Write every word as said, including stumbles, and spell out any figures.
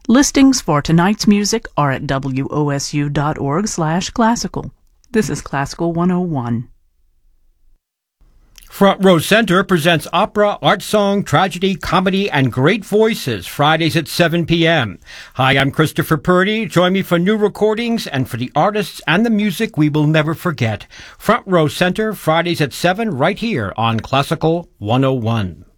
Listings for tonight's music are at wosu.org slash classical. This is Classical one oh one. Front Row Center presents opera, art song, tragedy, comedy, and great voices Fridays at seven p.m. Hi, I'm Christopher Purdy. Join me for new recordings and for the artists and the music we will never forget. Front Row Center, Fridays at seven, right here on Classical one oh one.